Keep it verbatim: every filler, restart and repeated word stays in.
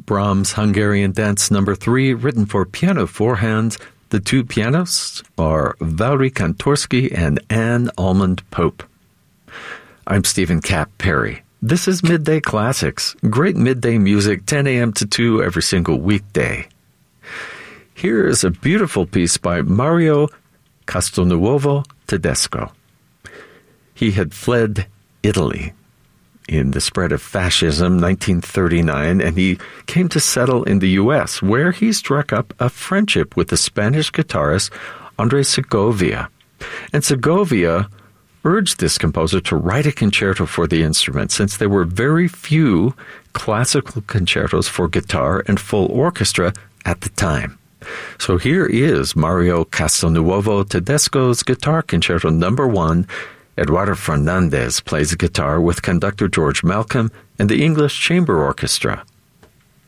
Brahms' Hungarian Dance Number three, written for piano four hands. The two pianists are Valery Kantorsky and Anne Almond Pope. I'm Stephen Cap Perry. This is Midday Classics, great midday music, ten a.m. to two every single weekday. Here is a beautiful piece by Mario Castelnuovo Tedesco. He had fled Italy in the spread of fascism, nineteen thirty-nine, and he came to settle in the U S, where he struck up a friendship with the Spanish guitarist Andres Segovia. And Segovia urged this composer to write a concerto for the instrument, since there were very few classical concertos for guitar and full orchestra at the time. So here is Mario Castelnuovo Tedesco's Guitar Concerto Number One. Eduardo Fernandez plays the guitar with conductor George Malcolm and the English Chamber Orchestra.